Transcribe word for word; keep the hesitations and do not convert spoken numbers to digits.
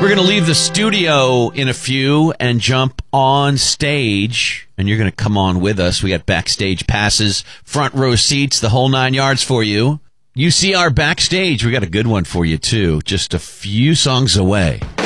We're going to leave the studio in a few and jump on stage, and you're going to come on with us. We got backstage passes, front row seats, the whole nine yards for you. You see our backstage. We got a good one for you, too, just a few songs away.